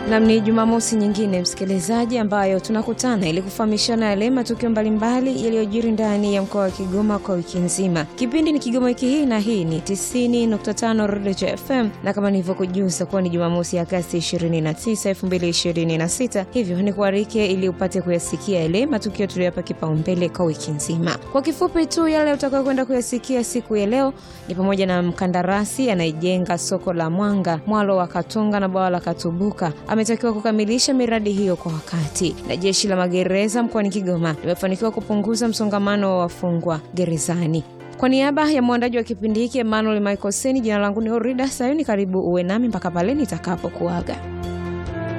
Na ni Jumamosi nyingine msikilizaji ambayo tunakutana ili kufahamishana yale matukio mbalimbali yaliyojiri ndani ya mkoa wa Kigoma kwa wiki nzima. Kipindi ni Kigoma wiki hii na hii ni 90.5 Rodejo FM, na kama nilivyokujuza kuwa ni Jumamosi Agosti 29, 2026. Hivyo ni kuarike ili upate kuyasikia yale matukio tuliyapa kipaumbele kwa wiki nzima. Kwa kifupi tu yale utakayokwenda kuyasikia siku ya leo ni pamoja na mkandarasi anayejenga soko la Mwanga, mwalo wa Katonga na bwawa la Katubuka ametakiwa kukamilisha miradi hiyo kwa wakati. Na jeshi la magereza mkoani Kigoma limefanikiwa kupunguza msongamano wa wafungwa gerezani. Kwa niaba ya mwandaji wa kipindi hiki Emmanuel Michael Seni, jina langu ni Orida Sayuni. Karibu uwe nami mpaka pale nitakapokuaga.